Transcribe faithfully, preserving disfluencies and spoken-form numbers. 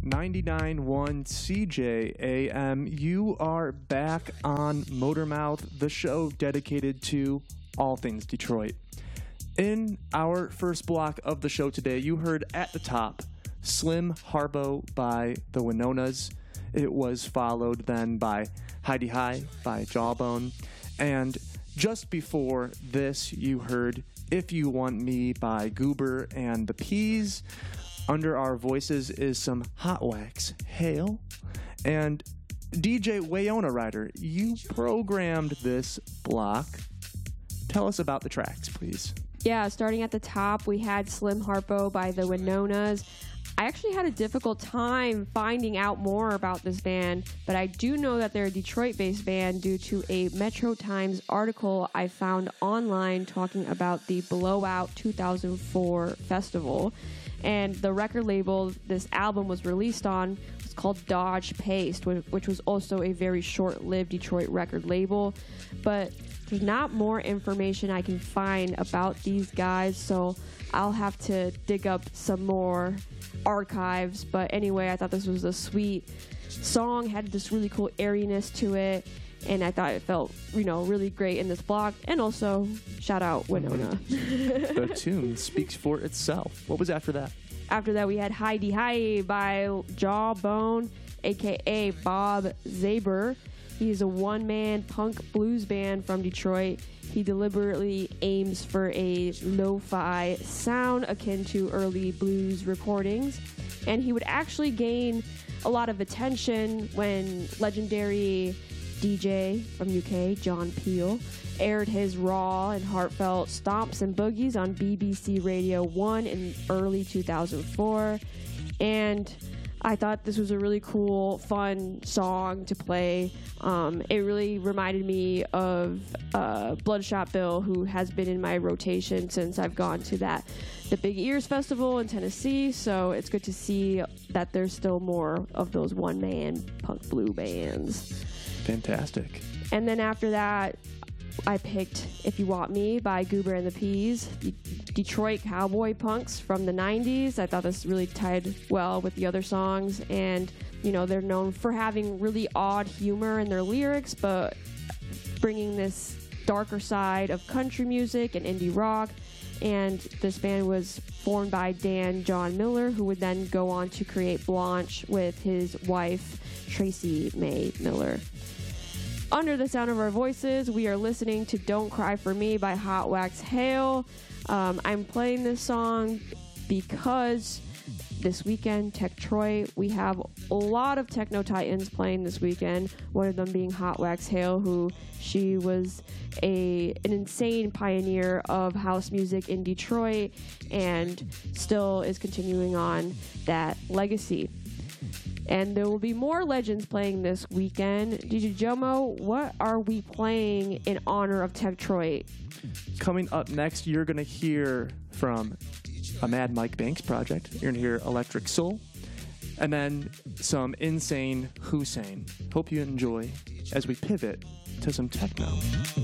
ninety-nine point one C J A M. You are back on Motormouth, the show dedicated to all things Detroit. In our first block of the show today, you heard at the top Slim Harpo by the Wynonas. It was followed then by Heidi High by Jawbone. And just before this, you heard If You Want Me by Goober and the Peas. Under our voices is some Hot Wax Hail. And D J Wayona Rider, you programmed this block. Tell us about the tracks, please. Yeah, starting at the top, we had Slim Harpo by the Wynonas. I actually had a difficult time finding out more about this band, but I do know that they're a Detroit-based band due to a Metro Times article I found online talking about the Blowout two thousand four festival. And the record label this album was released on was called Dodge Paste, which was also a very short-lived Detroit record label. But there's not more information I can find about these guys, so I'll have to dig up some more archives. But anyway, I thought this was a sweet song, had this really cool airiness to it, and I thought it felt, you know, really great in this block. And also, shout out Winona. The tune speaks for itself. What was after that? After that, we had Heidi High by Jawbone, a k a. Bob Zaber. He's a one-man punk blues band from Detroit. He deliberately aims for a lo-fi sound akin to early blues recordings. And he would actually gain a lot of attention when legendary D J from U K, John Peel, aired his raw and heartfelt Stomps and Boogies on B B C Radio one in early two thousand four. And I thought this was a really cool, fun song to play. Um, it really reminded me of uh, Bloodshot Bill, who has been in my rotation since I've gone to that the Big Ears Festival in Tennessee. So it's good to see that there's still more of those one-man punk blue bands. Fantastic. And then after that, I picked If You Want Me by Goober and the Peas, the Detroit cowboy punks from the nineties. I thought this really tied well with the other songs, and you know, they're known for having really odd humor in their lyrics, but bringing this darker side of country music and indie rock. And this band was formed by Dan John Miller, who would then go on to create Blanche with his wife, Tracy May Miller. Under the sound of our voices, we are listening to Don't Cry For Me by Hot Wax Hail. Um, I'm playing this song because this weekend, Techtroy, we have a lot of techno titans playing this weekend, one of them being Hot Wax Hail, who she was a an insane pioneer of house music in Detroit and still is continuing on that legacy. And there will be more legends playing this weekend. D J Jomo, what are we playing in honor of Techtroy? Coming up next, you're going to hear from a Mad Mike Banks project. You're going to hear Electric Soul. And then some insane Hussein. Hope you enjoy as we pivot to some techno.